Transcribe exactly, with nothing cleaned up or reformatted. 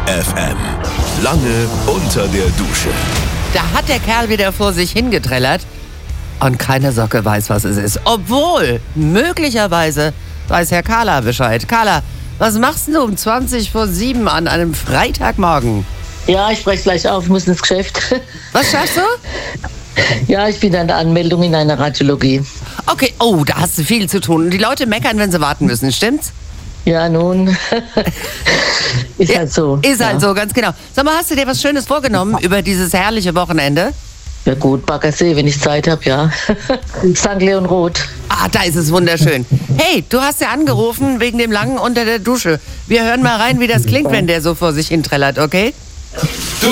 F M. Lange unter der Dusche. Da hat der Kerl wieder vor sich hingetrellert und keine Socke weiß, was es ist. Obwohl, möglicherweise weiß Herr Kahler Bescheid. Kahler, was machst du um zwanzig vor sieben an einem Freitagmorgen? Ja, ich spreche gleich auf, ich muss ins Geschäft. Was schaffst du? Ja, ich bin an der Anmeldung in einer Radiologie. Okay, oh, da hast du viel zu tun. Und die Leute meckern, wenn sie warten müssen, stimmt's? Ja, nun, ist Ja, halt so. Ist ja. halt so, ganz genau. Sag mal, hast du dir was Schönes vorgenommen über dieses herrliche Wochenende? Ja gut, Baggersee, wenn ich Zeit habe, ja. Sankt Leon Roth. Ah, da ist es wunderschön. Hey, du hast ja angerufen wegen dem Langen unter der Dusche. Wir hören mal rein, wie das klingt, wenn der so vor sich hin trällert, okay? Du